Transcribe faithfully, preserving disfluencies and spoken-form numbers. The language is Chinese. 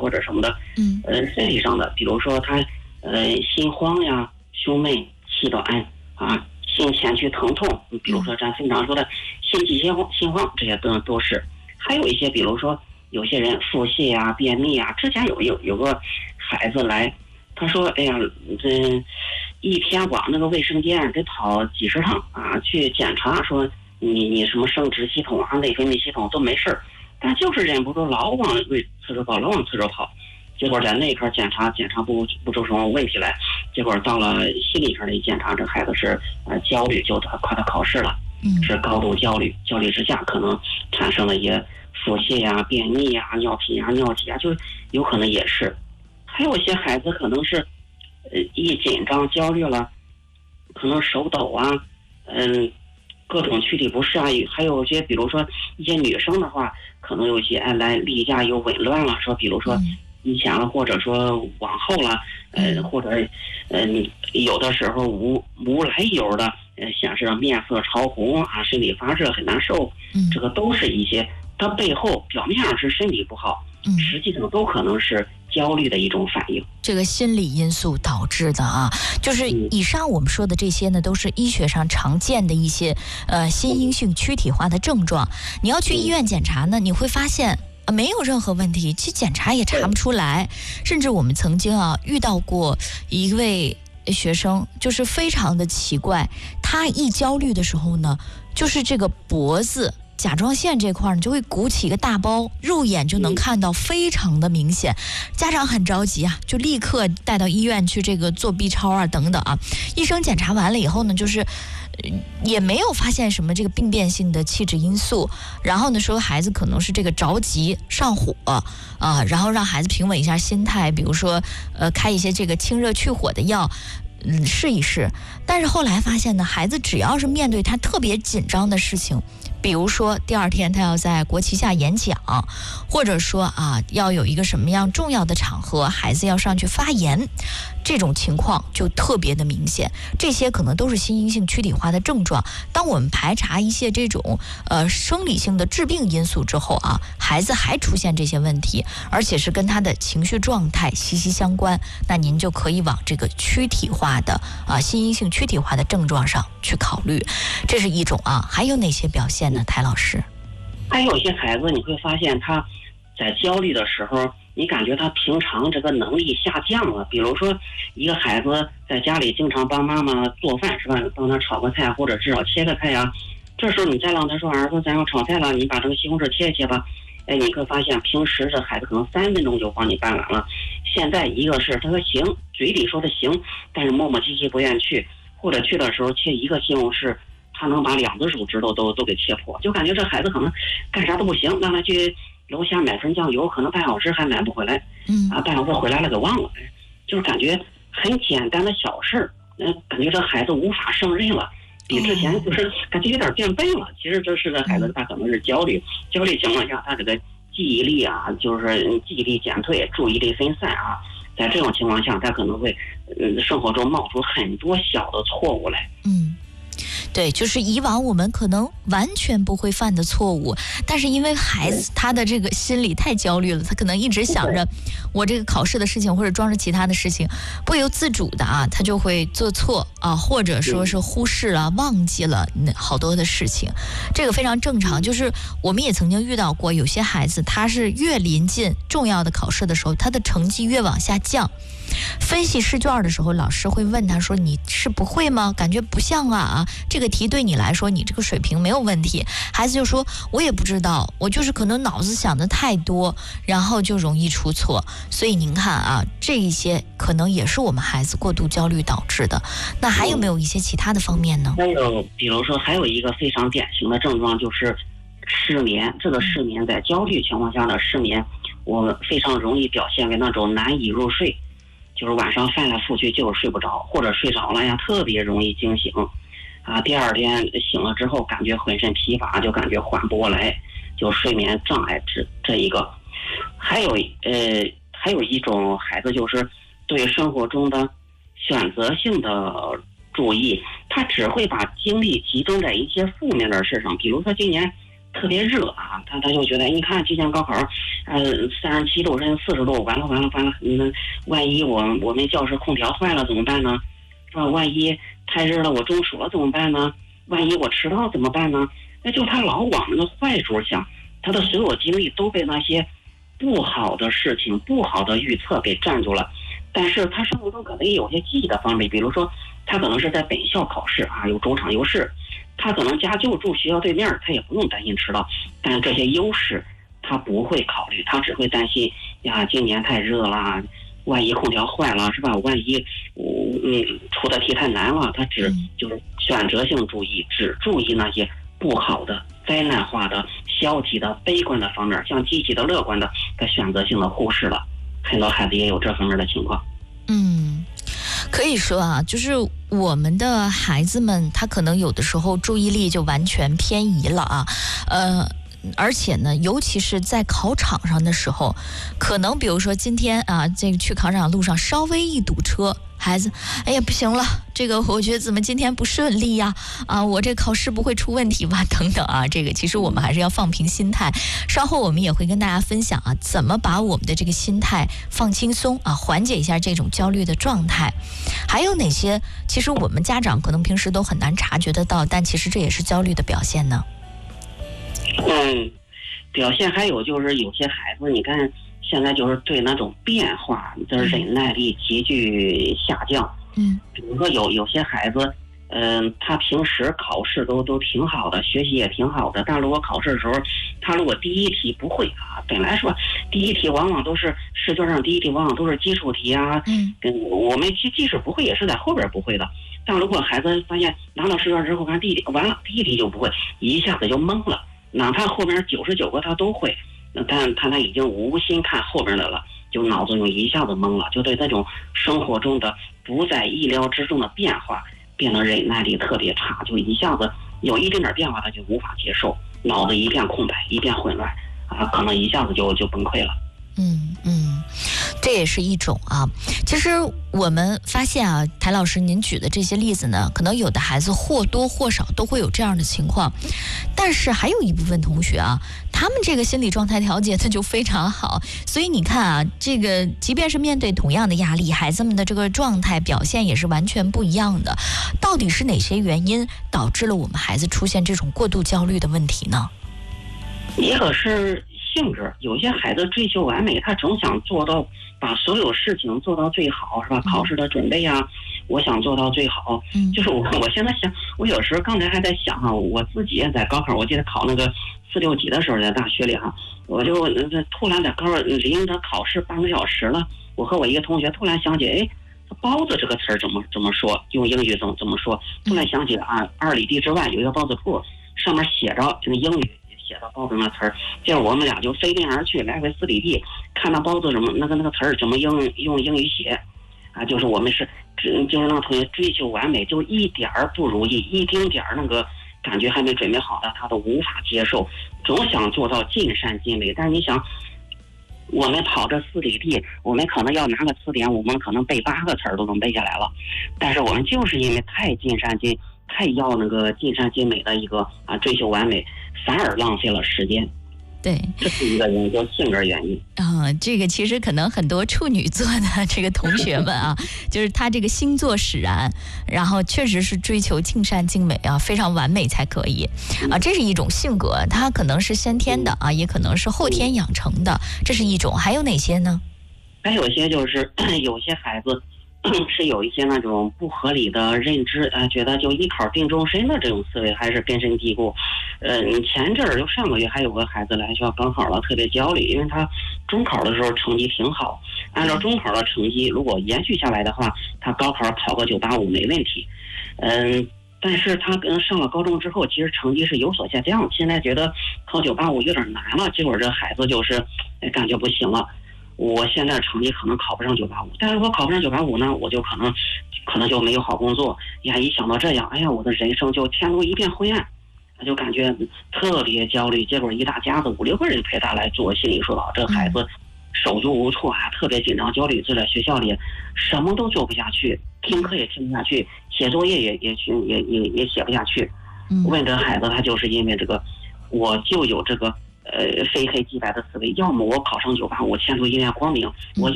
或者什么的， 嗯， 呃，身体上的，比如说他呃心慌呀、胸闷、气短啊、心前区疼痛，比如说咱经常说的心悸心慌、心慌这些都都是。还有一些，比如说有些人腹泻呀、便秘啊，之前有有有个孩子来，他说：“哎呀，这一天往那个卫生间得跑几十趟啊，去检查，说你你什么生殖系统啊、内分泌系统都没事儿，但就是忍不住老往卫厕所跑，老往厕所跑。结果在内科检查检查不不出什么问题来，结果到了心理科的一检查，这孩子是呃焦虑，就他快到考试了，是高度焦虑，焦虑之下可能产生了一些腹泻呀、便秘呀、尿频啊、尿急啊，就有可能也是。还有一些孩子可能是，呃，一紧张焦虑了，可能手抖啊，嗯，各种躯体不适啊。还有一些，比如说一些女生的话，可能有一些哎来例假有紊乱了，说比如说以前了，或者说往后了，呃，或者嗯、呃，有的时候无无来由的，呃，显示面色潮红啊，身体发热很难受，这个都是一些。它背后表面上是身体不好，嗯，实际上都可能是焦虑的一种反应。 这个心理因素导致的啊，就是以上我们说的这些呢，都是医学上常见的一些呃心因性躯体化的症状。你要去医院检查呢，你会发现呃没有任何问题，其实检查也查不出来。甚至我们曾经啊遇到过一位学生，就是非常的奇怪，他一焦虑的时候呢，就是这个脖子。甲状腺这块呢就会鼓起一个大包，肉眼就能看到，非常的明显。家长很着急啊，就立刻带到医院去这个做 B 超啊等等啊。医生检查完了以后呢，就是也没有发现什么这个病变性的气质因素。然后呢说孩子可能是这个着急上火啊，然后让孩子平稳一下心态，比如说呃开一些这个清热去火的药。嗯，试一试。但是后来发现呢，孩子只要是面对他特别紧张的事情，比如说第二天他要在国旗下演讲，或者说啊要有一个什么样重要的场合，孩子要上去发言，这种情况就特别的明显。这些可能都是心因性躯体化的症状。当我们排查一些这种呃生理性的致病因素之后啊，孩子还出现这些问题，而且是跟他的情绪状态息息相关，那您就可以往这个躯体化的啊心因性躯体化的症状上去考虑。这是一种啊，还有哪些表现呢，台老师？ 还有一些孩子你会发现他在焦虑的时候，你感觉他平常这个能力下降了。比如说一个孩子在家里经常帮妈妈做饭是吧，帮他炒个菜或者至少切个菜啊，这时候你再让他说儿子咱要炒菜了，你把这个西红柿切一切吧，哎，你会发现平时这孩子可能三分钟就帮你办完了，现在一个是他说行，嘴里说的行，但是磨磨唧唧不愿去，或者去的时候切一个西红柿他能把两个手指头都都给切破，就感觉这孩子可能干啥都不行，让他去楼下买份酱油，可能半小时还买不回来，嗯啊，半小时回来了给忘了，就是感觉很简单的小事儿，嗯，感觉这孩子无法胜任了，比之前就是感觉有点变笨了。其实这是个孩子，他可能是焦虑，焦虑情况下他这个记忆力啊，就是记忆力减退，注意力分散啊，在这种情况下，他可能会嗯生活中冒出很多小的错误来， 嗯。对，就是以往我们可能完全不会犯的错误，但是因为孩子他的这个心理太焦虑了，他可能一直想着我这个考试的事情或者装着其他的事情，不由自主的啊，他就会做错啊，或者说是忽视了、忘记了好多的事情，这个非常正常。就是我们也曾经遇到过有些孩子，他是越临近重要的考试的时候，他的成绩越往下降。分析试卷的时候，老师会问他说你是不会吗？感觉不像啊啊，这个题对你来说你这个水平没有问题。孩子就说我也不知道，我就是可能脑子想的太多，然后就容易出错。所以您看啊，这一些可能也是我们孩子过度焦虑导致的。那还有没有一些其他的方面呢？ 还有比如说还有一个非常典型的症状就是失眠。这个失眠在焦虑情况下的失眠，我非常容易表现为那种难以入睡，就是晚上翻来覆去就是睡不着，或者睡着了呀特别容易惊醒啊，第二天醒了之后感觉浑身疲乏，就感觉缓不过来，就睡眠障碍这这一个。还有呃还有一种孩子就是对生活中的选择性的注意，他只会把精力集中在一些负面的事上，比如说今年特别热啊，他他就觉得，你看今年高考，呃，三十七度甚至四十度，完了完了完了，嗯，万一我我们教室空调坏了怎么办呢？是吧？万一太热了我中暑了怎么办呢？万一我迟到怎么办呢？那就他老往那个坏处想，他的所有精力都被那些不好的事情、不好的预测给占住了。但是他生活中可能也有些积极的方面，比如说他可能是在本校考试啊，有中场优势。他可能家就住学校对面，他也不用担心迟到，但是这些优势他不会考虑，他只会担心呀，今年太热了，万一空调坏了是吧？万一嗯出的题太难了，他只就是选择性注意，只注意那些不好的、灾难化的、消极的、悲观的方面，像积极的、乐观的，他选择性的忽视了。很多孩子也有这方面的情况。 嗯。可以说啊，就是我们的孩子们，他可能有的时候注意力就完全偏移了啊，呃，而且呢，尤其是在考场上的时候，可能比如说今天啊，这个去考场路上稍微一堵车，孩子，哎呀不行了，这个我觉得怎么今天不顺利呀？啊，我这考试不会出问题吧？等等啊，这个其实我们还是要放平心态。稍后我们也会跟大家分享啊，怎么把我们的这个心态放轻松啊，缓解一下这种焦虑的状态。还有哪些其实我们家长可能平时都很难察觉得到，但其实这也是焦虑的表现呢？ 嗯，表现还有就是有些孩子，你看现在就是对那种变化的忍耐力急剧下降。 嗯， 比如说有有些孩子，嗯、呃，他平时考试都都挺好的，学习也挺好的，但如果考试的时候，他如果第一题不会啊，本来说第一题往往都是试卷上第一题往往都是基础题啊， 嗯， 跟我们即即使不会也是在后边不会的。但如果孩子发现拿到试卷之后，看第一完了第一题就不会，一下子就懵了，哪怕后面九十九个他都会，但他他已经无心看后边的了。就脑子就一下子懵了，就对这种生活中的不在意料之中的变化变得忍耐力特别差，就一下子有一点点变化他就无法接受，脑子一片空白，一片混乱啊，可能一下子就就崩溃了。 嗯嗯，这也是一种啊。其实我们发现啊，台老师您举的这些例子呢，可能有的孩子或多或少都会有这样的情况，但是还有一部分同学啊，他们这个心理状态调节的就非常好，所以你看啊，这个即便是面对同样的压力，孩子们的这个状态表现也是完全不一样的。到底是哪些原因导致了我们孩子出现这种过度焦虑的问题呢？ 一个是性质，有些孩子追求完美，他总想做到把所有事情做到最好，是吧？考试的准备啊，我想做到最好。嗯，就是我我现在想，我有时候刚才还在想哈，我自己也在高考，我记得考那个四六级的时候，在大学里哈，我就突然在高考临着考试半个小时了，我和我一个同学突然想起，哎，包子这个词儿怎么怎么说？用英语怎么怎么说？突然想起啊，二里地之外有一个包子铺，上面写着这个英语。写到包子那词儿，结果我们俩就飞奔而去，来回四里地，看到包子怎么那个那个词儿怎么用用英语写，啊，就是我们是，就是让同学追求完美，就一点儿不如意，一丁点儿那个感觉还没准备好的，他都无法接受，总想做到尽善尽美。但是你想，我们跑这四里地，我们可能要拿个词典，我们可能背八个词儿都能背下来了，但是我们就是因为太尽善尽。太要那个尽善尽美的一个啊追求完美，反而浪费了时间。 对， 这是一个原因，叫性格原因啊、呃。这个其实可能很多处女座的这个同学们啊，就是他这个星座使然，然后确实是追求尽善尽美啊，非常完美才可以啊。这是一种性格，它可能是先天的啊，也可能是后天养成的，这是一种。还有哪些呢？ 还有一些就是有些孩子。是有一些那种不合理的认知啊，觉得就一考定终身的这种思维还是根深蒂固。呃，前阵儿就上个月还有个孩子来学校高考了，特别焦虑，因为他中考的时候成绩挺好，按照中考的成绩如果延续下来的话，他高考考个九八五没问题。嗯，但是他跟上了高中之后，其实成绩是有所下降，现在觉得考九八五有点难了，结果这孩子就是感觉不行了。我现在成绩可能考不上九八五，但是如果考不上九八五呢，我就可能可能就没有好工作呀。一想到这样，哎呀，我的人生就天路一片灰暗，就感觉特别焦虑。结果一大家子五六个人陪他来做心理疏导，这个孩子手足无措啊，特别紧张焦虑，就在学校里什么都做不下去，听课也听不下去，写作业也也也也也写不下去。问这个孩子，他就是因为这个我就有这个呃非黑即白的思维，要么我考上九八五，前途一片光明，我